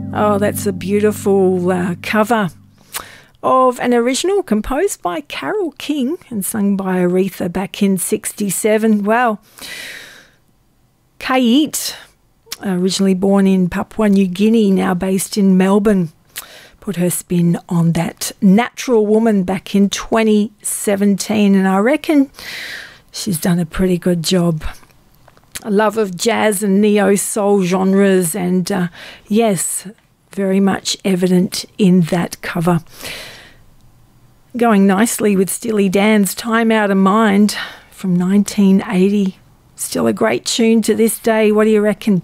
Oh, that's a beautiful cover of an original composed by Carole King and sung by Aretha back in 1967. Wow. Kate, originally born in Papua New Guinea, now based in Melbourne, put her spin on that Natural Woman back in 2017, and I reckon she's done a pretty good job. A love of jazz and neo-soul genres, and yes, very much evident in that cover. Going nicely with Steely Dan's Time Out of Mind from 1980. Still a great tune to this day. What do you reckon?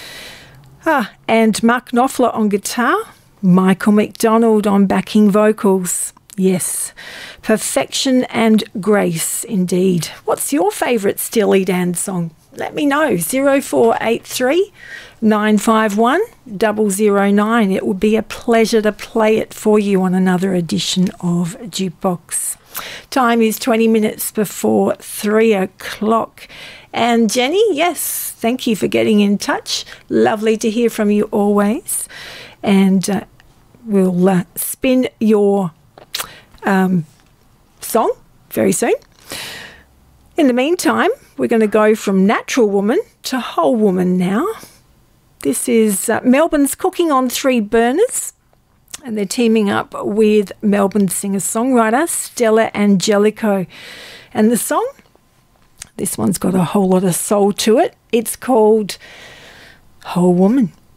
And Mark Knopfler on guitar, Michael McDonald on backing vocals. Yes, perfection and grace indeed. What's your favourite Steely Dan song? Let me know. 0483 951 009. It would be a pleasure to play it for you on another edition of Jukebox. Time is 20 minutes before 3 o'clock. And Jenny, yes, thank you for getting in touch. Lovely to hear from you always. And we'll spin your song very soon. In the meantime, we're going to go from Natural Woman to Whole Woman now. This is Melbourne's Cooking on Three Burners, and they're teaming up with Melbourne singer-songwriter Stella Angelico. And the song, this one's got a whole lot of soul to it. It's called Whole Woman.